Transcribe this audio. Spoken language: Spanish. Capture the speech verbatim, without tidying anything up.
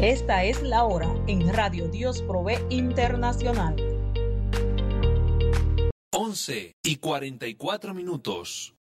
Esta es la hora en Radio Dios Provee Internacional. once y cuarenta y cuatro minutos.